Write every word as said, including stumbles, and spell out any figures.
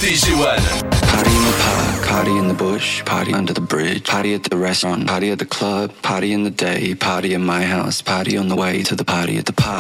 D J One. Party in the park, party in the bush, party under the bridge, party at the restaurant, party at the club, party in the day, party in my house, party on the way to the party at the park.